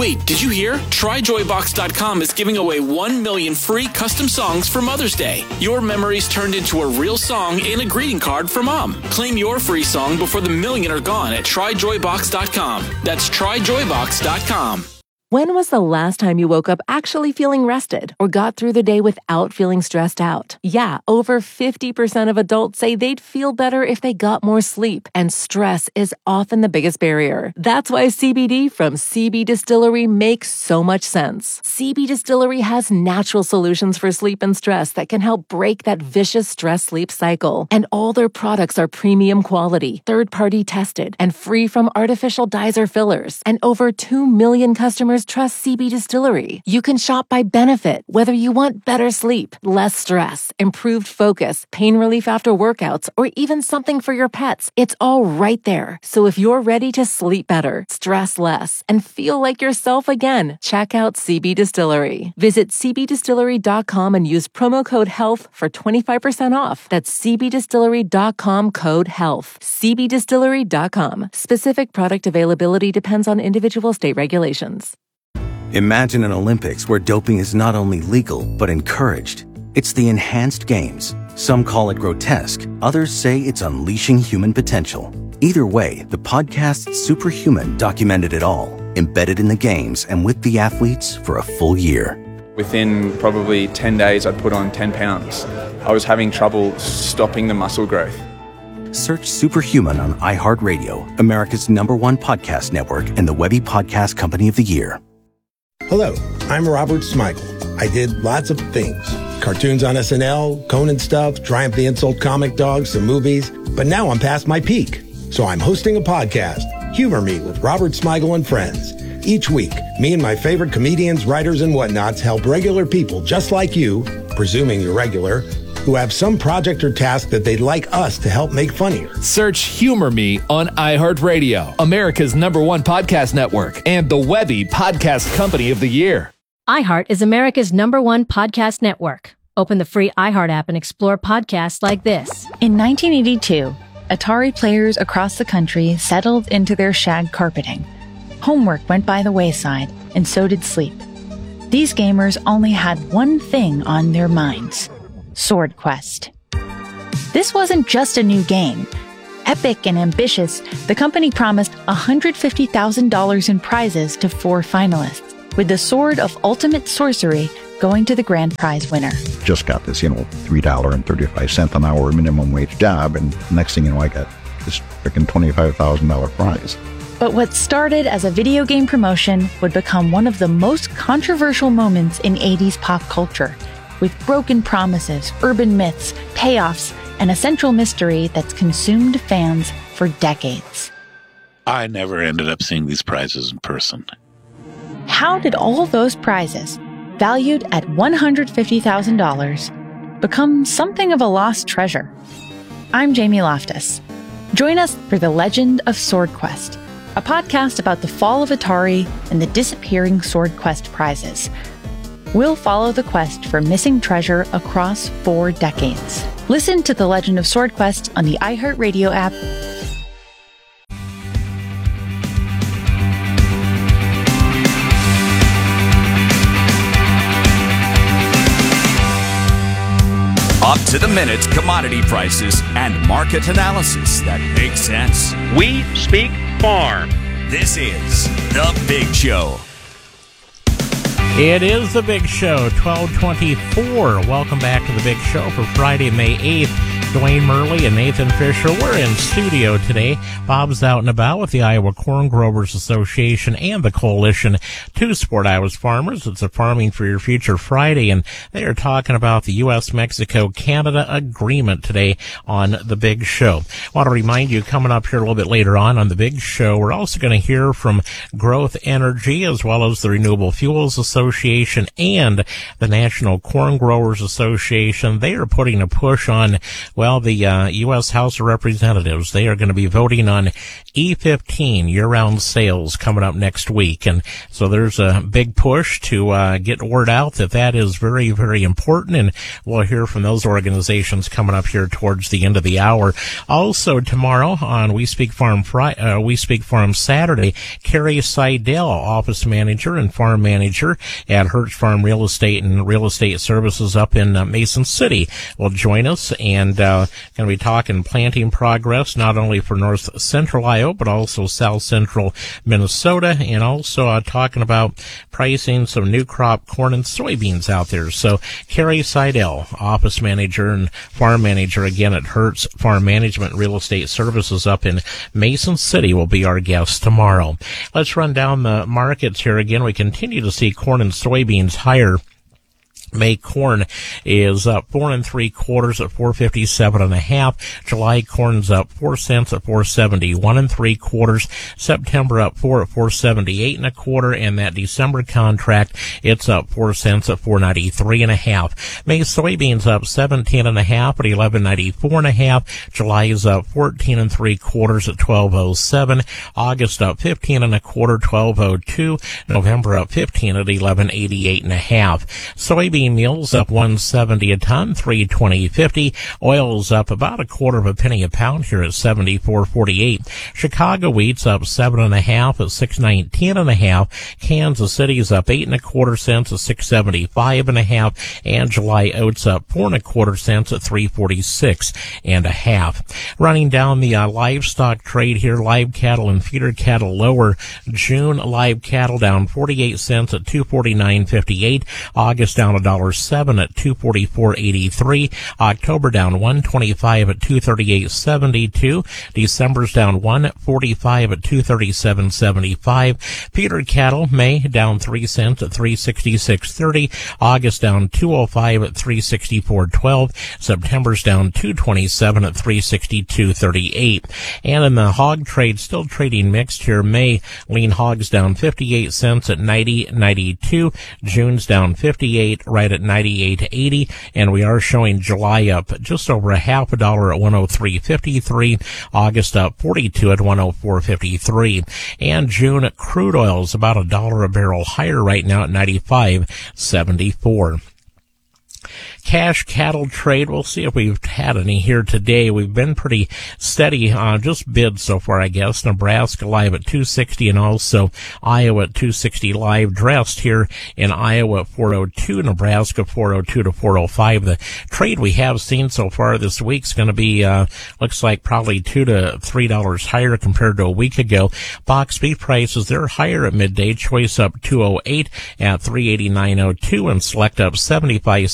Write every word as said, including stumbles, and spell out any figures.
Wait, did you hear? Try joy box dot com is giving away one million free custom songs for Mother's Day. Your memories turned into a real song and a greeting card for Mom. Claim your free song before the million are gone at try joy box dot com. That's try joy box dot com. When was the last time you woke up actually feeling rested or got through the day without feeling stressed out? Yeah, over fifty percent of adults say they'd feel better if they got more sleep, and stress is often the biggest barrier. That's why C B D from C B Distillery makes so much sense. C B Distillery has natural solutions for sleep and stress that can help break that vicious stress-sleep cycle. And all their products are premium quality, third-party tested, and free from artificial dyes or fillers. And over two million customers trust C B Distillery. You can shop by benefit, whether you want better sleep, less stress, improved focus, pain relief after workouts, or even something for your pets. It's all right there. So if you're ready to sleep better, stress less, and feel like yourself again, check out C B Distillery. Visit c b distillery dot com and use promo code HEALTH for twenty-five percent off. That's c b distillery dot com code HEALTH. c b distillery dot com. Specific product availability depends on individual state regulations. Imagine an Olympics where doping is not only legal, but encouraged. It's the Enhanced Games. Some call it grotesque. Others say it's unleashing human potential. Either way, the podcast Superhuman documented it all, embedded in the games and with the athletes for a full year. Within probably ten days, I'd put on ten pounds. I was having trouble stopping the muscle growth. Search Superhuman on iHeartRadio, America's number one podcast network and the Webby Podcast Company of the Year. Hello, I'm Robert Smigel. I did lots of things. Cartoons on S N L, Conan stuff, Triumph the Insult comic dogs, some movies. But now I'm past my peak. So I'm hosting a podcast, Humor Me with Robert Smigel and Friends. Each week, me and my favorite comedians, writers, and whatnots help regular people just like you, presuming you're regular, who have some project or task that they'd like us to help make funnier. Search Humor Me on iHeartRadio, America's number one podcast network, and the Webby Podcast Company of the Year. iHeart is America's number one podcast network. Open the free iHeart app and explore podcasts like this. In nineteen eighty-two, Atari players across the country settled into their shag carpeting. Homework went by the wayside, and so did sleep. These gamers only had one thing on their minds: Sword Quest. This wasn't just a new game. Epic and ambitious, the company promised one hundred fifty thousand dollars in prizes to four finalists, with the Sword of Ultimate Sorcery going to the grand prize winner. Just got this, you know, three dollars and thirty-five cents an hour minimum wage job, and next thing you know, I got this freaking twenty-five thousand dollars prize. But what started as a video game promotion would become one of the most controversial moments in eighties pop culture, with broken promises, urban myths, payoffs, and a central mystery that's consumed fans for decades. I never ended up seeing these prizes in person. How did all those prizes, valued at one hundred fifty thousand dollars, become something of a lost treasure? I'm Jamie Loftus. Join us for The Legend of Sword Quest, a podcast about the fall of Atari and the disappearing Sword Quest prizes. We'll follow the quest for missing treasure across four decades. Listen to The Legend of Sword Quest on the iHeartRadio app. Up to the minute commodity prices and market analysis that makes sense. We speak farm. This is The Big Show. It is The Big Show, twelve twenty-four. Welcome back to The Big Show for Friday, May eighth. Dwayne Murley and Nathan Fisher. We're in studio today. Bob's out and about with the Iowa Corn Growers Association and the Coalition to Support Iowa's Farmers. It's a Farming for Your Future Friday, and they are talking about the U S Mexico Canada agreement today on The Big Show. I want to remind you, coming up here a little bit later on on The Big Show, we're also going to hear from Growth Energy as well as the Renewable Fuels Association and the National Corn Growers Association. They are putting a push on Well, the uh, U S House of Representatives, they are going to be voting on E fifteen year-round sales coming up next week. And so there's a big push to uh, get word out that that is very, very important. And we'll hear from those organizations coming up here towards the end of the hour. Also tomorrow on We Speak Farm Friday, uh, We Speak Farm Saturday, Carrie Seidel, office manager and farm manager at Hertz Farm Real Estate and Real Estate Services up in uh, Mason City, will join us, and uh, going to be talking planting progress not only for North Central Iowa but also South Central Minnesota, and also uh, talking about pricing some new crop corn and soybeans out there. So Carrie Seidel, office manager and farm manager again at Hertz Farm Management Real Estate Services up in Mason City, will be our guest tomorrow. Let's run down the markets here again. We continue to see corn and soybeans higher. May corn is up four and three quarters at four fifty-seven and a half. July corn's up four cents at four seventy one and three quarters. September up four at four seventy-eight and a quarter, and that December contract, it's up four cents at four ninety-three and a half. May soybeans up seventeen and a half at eleven ninety-four and a half. July is up fourteen and three quarters at twelve oh seven. August up fifteen and a quarter, twelve oh two. November up fifteen at eleven eighty-eight and a half. Soybean meals up one seventy a ton, three twenty fifty. Oil's up about a quarter of a penny a pound here at seventy-four forty-eight. Chicago wheat's up seven and a half at six nineteen and a half. Kansas City's up eight and a quarter cents at six seventy-five and a half. And July oats up four and a quarter cents at three forty-six and a half. Running down the uh, livestock trade here, live cattle and feeder cattle lower. June live cattle down forty-eight cents at two forty-nine fifty-eight. August down a dollar seven at two forty-four eighty-three. October down one twenty-five at two thirty-eight seventy-two. December's down one forty-five at two thirty-seven seventy-five. Feeder cattle May down three cents at three sixty-six thirty. August down two oh five at three sixty-four twelve. September's down two twenty-seven at three sixty-two thirty-eight. And in the hog trade, still trading mixed here. May lean hogs down fifty-eight cents at ninety ninety-two. June's down fifty-eight, right at ninety-eight eighty, and we are showing July up just over a half a dollar at one oh three fifty-three. August up forty-two at one oh four fifty-three. And June crude oil is about a dollar a barrel higher right now at ninety-five seventy-four. Cash cattle trade, we'll see if we've had any here today. We've been pretty steady on uh, just bids so far, I guess. Nebraska live at two sixty, and also Iowa at two sixty live. Dressed here in Iowa at four oh two, Nebraska four oh two to four oh five. The trade we have seen so far this week is going to be, uh, looks like probably two to three dollars higher compared to a week ago. Box beef prices, they're higher at midday. Choice up two oh eight at three eighty-nine oh two, and select up seventy-five